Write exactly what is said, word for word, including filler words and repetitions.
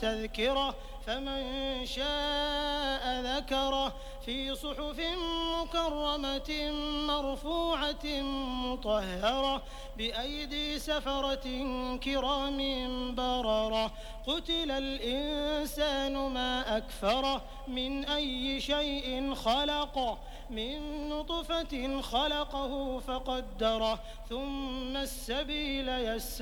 تذكرة فمن شاء ذكره في صحف مكرمة مرفوعة مطهرة بأيدي سفرة كرام بررة قتل الإنسان ما أكفره من أي شيء خلقه من نطفة خلقه فقدره ثم السبيل يسره